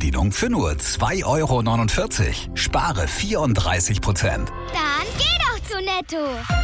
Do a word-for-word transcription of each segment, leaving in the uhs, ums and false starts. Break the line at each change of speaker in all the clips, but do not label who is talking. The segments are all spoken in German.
Fernbedienung für nur zwei Euro neunundvierzig. Spare vierunddreißig Prozent.
Dann geh doch zu Netto.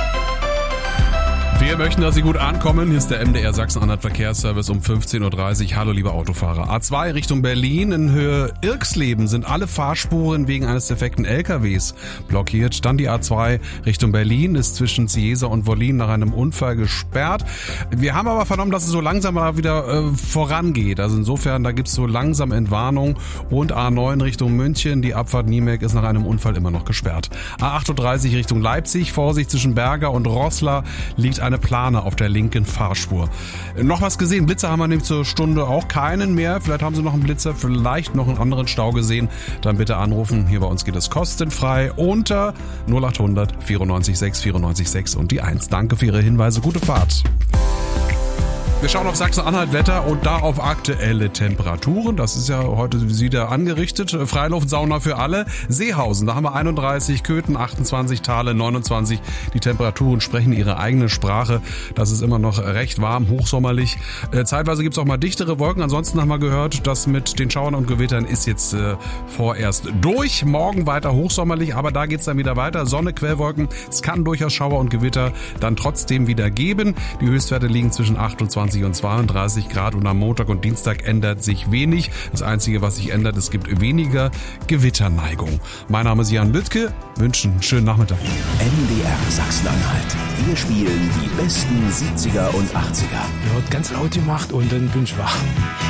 Wir möchten, dass Sie gut ankommen. Hier ist der M D R Sachsen-Anhalt Verkehrsservice um fünfzehn Uhr dreißig. Hallo, liebe Autofahrer. A zwei Richtung Berlin. In Höhe Irxleben sind alle Fahrspuren wegen eines defekten L K Ws blockiert. Dann die A zwei Richtung Berlin ist zwischen Cieza und Wollin nach einem Unfall gesperrt. Wir haben aber vernommen, dass es so langsam mal wieder äh, vorangeht. Also insofern, da gibt's so langsam Entwarnung. Und A neun Richtung München. Die Abfahrt Niemek ist nach einem Unfall immer noch gesperrt. A achtunddreißig Richtung Leipzig. Vorsicht, zwischen Berger und Roßla liegt eine Plane auf der linken Fahrspur. Noch was gesehen? Blitzer haben wir nämlich zur Stunde auch keinen mehr. Vielleicht haben Sie noch einen Blitzer, vielleicht noch einen anderen Stau gesehen. Dann bitte anrufen. Hier bei uns geht es kostenfrei unter null acht hundert vierundneunzig sechs vierundneunzig sechs und die eins. Danke für Ihre Hinweise. Gute Fahrt. Wir schauen auf Sachsen-Anhalt-Wetter und da auf aktuelle Temperaturen. Das ist ja heute wieder angerichtet. Freiluftsauna für alle. Seehausen, da haben wir einunddreißig, Köthen achtundzwanzig, Thale neunundzwanzig. Die Temperaturen sprechen ihre eigene Sprache. Das ist immer noch recht warm, hochsommerlich. Äh, zeitweise gibt's auch mal dichtere Wolken. Ansonsten haben wir gehört, dass mit den Schauern und Gewittern ist jetzt äh, vorerst durch. Morgen weiter hochsommerlich, aber da geht's dann wieder weiter. Sonne, Quellwolken. Es kann durchaus Schauer und Gewitter dann trotzdem wieder geben. Die Höchstwerte liegen zwischen achtundzwanzig und zweiunddreißig Grad und am Montag und Dienstag ändert sich wenig. Das Einzige, was sich ändert, es gibt weniger Gewitterneigung. Mein Name ist Jan Lüttke. Wünschen einen schönen Nachmittag.
M D R Sachsen-Anhalt. Wir spielen die besten siebziger und achtziger.
Ja, hat ganz laut gemacht und dann bin ich wach.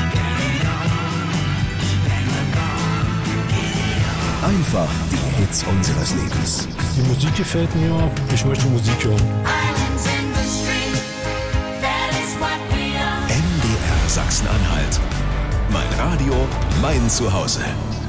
Einfach die Hits unseres Lebens.
Die Musik gefällt mir. Ich möchte Musik hören.
M D R Sachsen-Anhalt. Mein Radio, mein Zuhause.